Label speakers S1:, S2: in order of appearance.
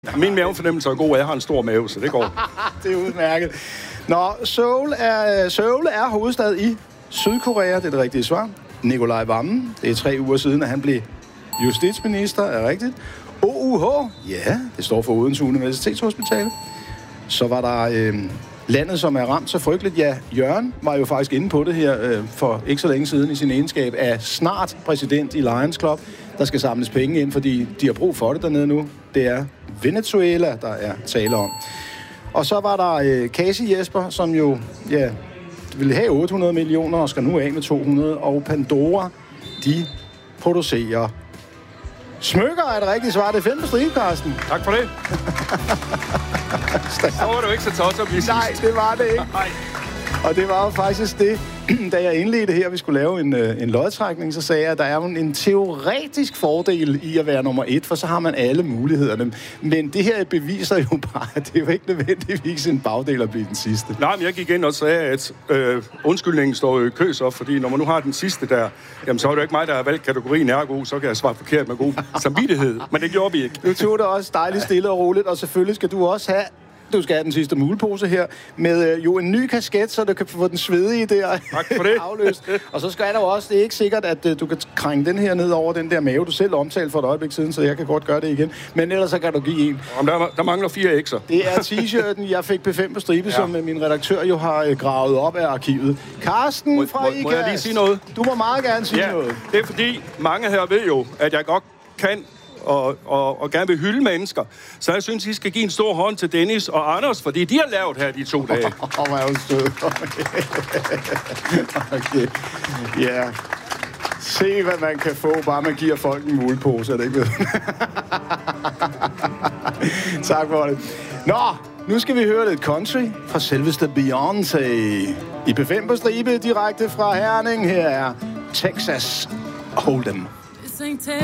S1: Min mavefornemmelse er god, og jeg har en stor mave, så det går.
S2: Det er udmærket. Nå, Seoul er hovedstad i Sydkorea, det er det rigtige svar. Nikolaj Wammen, det er 3 uger siden, at han blev justitsminister, er rigtigt. OUH, ja, det står for Odense Universitetshospital. Så var der landet, som er ramt så frygteligt. Ja, Jørgen var jo faktisk inde på det her for ikke så længe siden i sin egenskab af snart præsident i Lions Club. Der skal samles penge ind, fordi de har brug for det dernede nu. Det er Venezuela, der er tale om. Og så var der Casey Jesper, som jo ville have 800 millioner og skal nu af med 200. Og Pandora, de producerer smykker, er det rigtige svar. Det er 5 på stribe, Carsten.
S1: Tak for det. Så var du ikke så tosset at blive sidst.
S2: Nej, det var det ikke.
S1: Nej.
S2: Og det var jo faktisk det, da jeg indledte her, vi skulle lave en lodtrækning, så sagde jeg, at der er jo en teoretisk fordel i at være nummer 1, for så har man alle mulighederne. Men det her beviser jo bare, at det er jo ikke nødvendigvis en bagdel at blive den sidste.
S1: Nej, men jeg gik ind og sagde, at undskyldningen står jo i køs op, fordi når man nu har den sidste der, jamen så er det jo ikke mig, der har valgt kategorien ergo, så kan jeg svare forkert med god samvittighed. Men det gjorde vi ikke.
S2: Du tog det også dejligt stille og roligt, og selvfølgelig skal du også have... Du skal have den sidste mulepose her, med jo en ny kasket, så du kan få den svedige der afløst. Og så skal der jo også, det er ikke sikkert, at du kan krænge den her ned over den der mave, du selv omtalte for et øjeblik siden, så jeg kan godt gøre det igen. Men ellers så kan du give en.
S1: Der mangler 4 ekser.
S2: Det er t-shirten, jeg fik P5 på stribe, som min redaktør jo har gravet op af arkivet. Carsten fra IKAST.
S1: Må jeg lige sige noget?
S2: Du må meget gerne sige noget.
S1: Det er fordi, mange her ved jo, at jeg godt kan og gerne vil hylde mennesker. Så jeg synes, I skal give en stor hånd til Dennis og Anders, fordi de har lavet her de 2 dage.
S2: Hvor er jo sød. Okay. Ja. Se, hvad man kan få, bare man giver folk en mulepose, er det ikke ved? Tak for det. Nå, nu skal vi høre lidt country fra selveste Beyoncé. I P5 på stribe, direkte fra Herning. Her er Texas Hold'em.